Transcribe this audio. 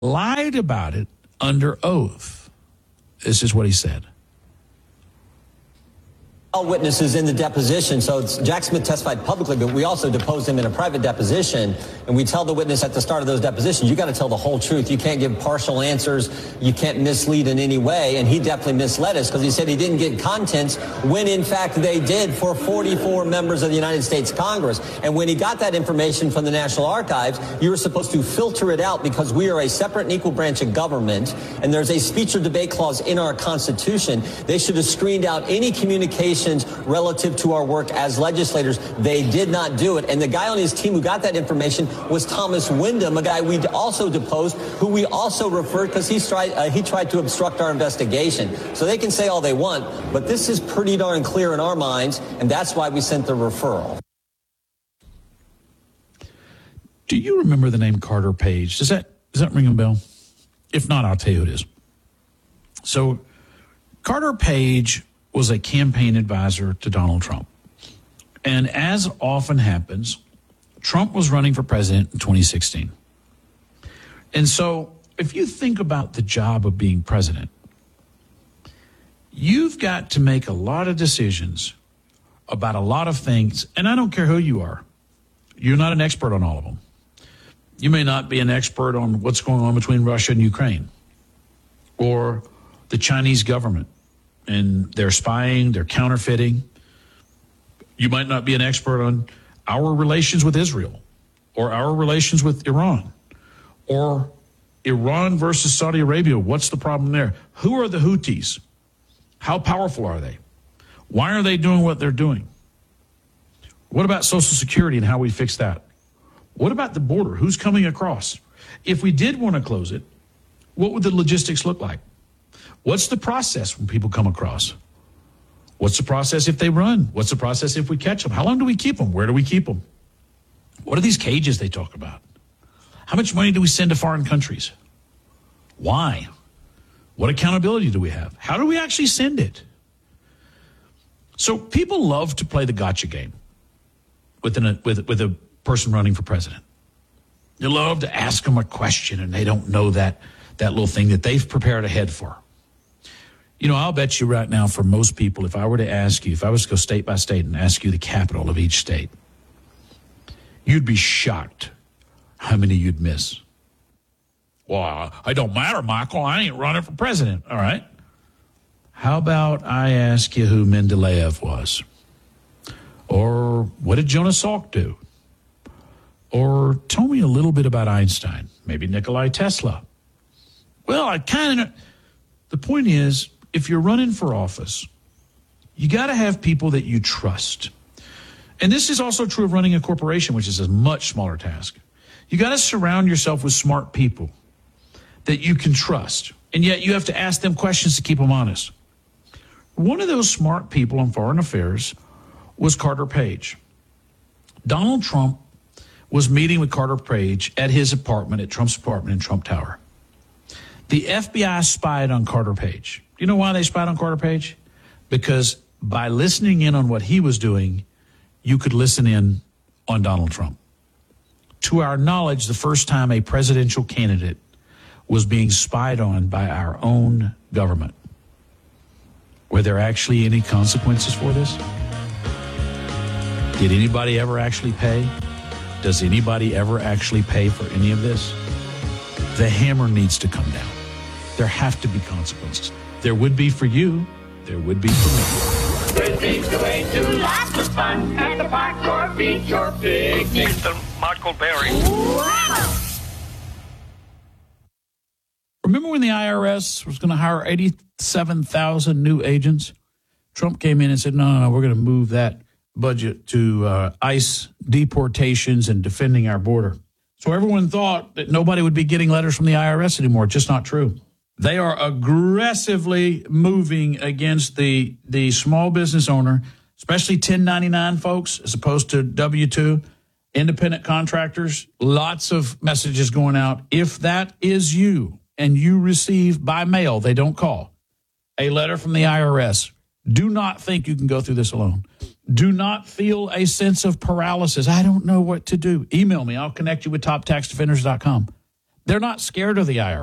lied about it under oath. This is what he said. All witnesses in the deposition. So Jack Smith testified publicly, but we also deposed him in a private deposition. And we tell the witness at the start of those depositions, you got to tell the whole truth. You can't give partial answers. You can't mislead in any way. And he definitely misled us because he said he didn't get contents when, in fact, they did for 44 members of the United States Congress. And when he got that information from the National Archives, you were supposed to filter it out because we are a separate and equal branch of government. And there's a speech or debate clause in our Constitution. They should have screened out any communication relative to our work as legislators. They did not do it. And the guy on his team who got that information was Thomas Wyndham, a guy we also deposed, who we also referred because he tried to obstruct our investigation. So they can say all they want, but this is pretty darn clear in our minds, and that's why we sent the referral. Do you remember the name Carter Page? Does that ring a bell? If not, I'll tell you who it is. So Carter Page was a campaign advisor to Donald Trump. And as often happens, Trump was running for president in 2016. And so if you think about the job of being president, you've got to make a lot of decisions about a lot of things. And I don't care who you are. You're not an expert on all of them. You may not be an expert on what's going on between Russia and Ukraine or the Chinese government and their spying, their counterfeiting. You might not be an expert on our relations with Israel or our relations with Iran or Iran versus Saudi Arabia. What's the problem there? Who are the Houthis? How powerful are they? Why are they doing what they're doing? What about Social Security and how we fix that? What about the border? Who's coming across? If we did want to close it, what would the logistics look like? What's the process when people come across? What's the process if they run? What's the process if we catch them? How long do we keep them? Where do we keep them? What are these cages they talk about? How much money do we send to foreign countries? Why? What accountability do we have? How do we actually send it? So people love to play the gotcha game with a person running for president. They love to ask them a question and they don't know that little thing that they've prepared ahead for. You know, I'll bet you right now for most people, if I were to ask you, if I was to go state by state and ask you the capital of each state, you'd be shocked how many you'd miss. Well, it don't matter, Michael. I ain't running for president. All right. How about I ask you who Mendeleev was? Or what did Jonas Salk do? Or tell me a little bit about Einstein, maybe Nikola Tesla. Well, the point is, if you're running for office, you got to have people that you trust. And this is also true of running a corporation, which is a much smaller task. You got to surround yourself with smart people that you can trust. And yet you have to ask them questions to keep them honest. One of those smart people on foreign affairs was Carter Page. Donald Trump was meeting with Carter Page at his apartment, at Trump's apartment in Trump Tower. The FBI spied on Carter Page. You know why they spied on Carter Page? Because by listening in on what he was doing, you could listen in on Donald Trump. To our knowledge, the first time a presidential candidate was being spied on by our own government. Were there actually any consequences for this? Did anybody ever actually pay? Does anybody ever actually pay for any of this? The hammer needs to come down. There have to be consequences. There would be for you. There would be for me. This seems the way to lots of fun at the park or beach or picnic. Mr. Michael Berry. Wow. Remember when the IRS was going to hire 87,000 new agents? Trump came in and said, no, we're going to move that budget to ICE deportations and defending our border. So everyone thought that nobody would be getting letters from the IRS anymore. Just not true. They are aggressively moving against the small business owner, especially 1099 folks, as opposed to W-2, independent contractors. Lots of messages going out. If that is you and you receive by mail, they don't call, a letter from the IRS, do not think you can go through this alone. Do not feel a sense of paralysis. I don't know what to do. Email me. I'll connect you with toptaxdefenders.com. They're not scared of the IRS.